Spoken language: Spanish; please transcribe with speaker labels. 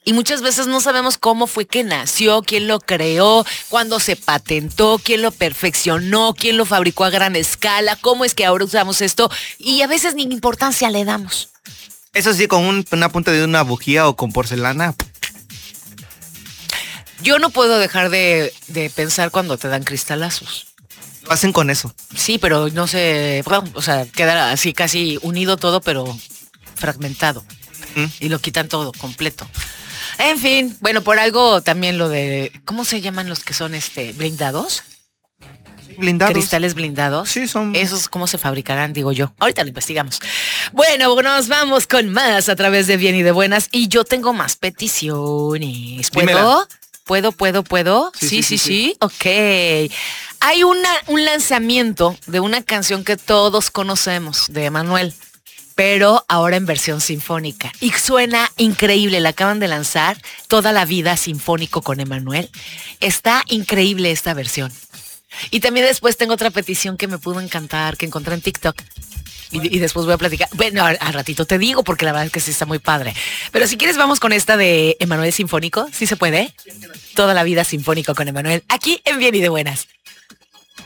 Speaker 1: Y muchas veces no sabemos cómo fue que nació, quién lo creó, cuándo se patentó, quién lo perfeccionó, quién lo fabricó a gran escala, cómo es que ahora usamos esto y a veces ni importancia le damos.
Speaker 2: Eso sí, con una punta de una bujía o con porcelana.
Speaker 1: Yo no puedo dejar de pensar cuando te dan cristalazos.
Speaker 2: Lo hacen con eso.
Speaker 1: Sí, pero no sé, o sea, queda así casi unido todo, pero fragmentado. Y lo quitan todo, completo. En fin, bueno, por algo también lo de, ¿cómo se llaman los que son blindados?
Speaker 2: Blindados.
Speaker 1: Cristales blindados.
Speaker 2: Sí, son.
Speaker 1: Esos, ¿cómo se fabricarán? Digo yo. Ahorita lo investigamos. Bueno, nos vamos con más a través de Bien y de Buenas. Y yo tengo más peticiones. ¿Puedo?
Speaker 2: Dímela.
Speaker 1: ¿Puedo? Sí. Ok. Hay un lanzamiento de una canción que todos conocemos, de Emmanuel, pero ahora en versión sinfónica. Y suena increíble, la acaban de lanzar, Toda la vida sinfónico con Emmanuel. Está increíble esta versión. Y también después tengo otra petición que me pudo encantar, que encontré en TikTok. Y después voy a platicar. Bueno, al ratito te digo, porque la verdad es que sí está muy padre. Pero si quieres, vamos con esta de Emmanuel Sinfónico. ¿Sí se puede? Toda la vida sinfónico con Emmanuel. Aquí en Bien y de Buenas.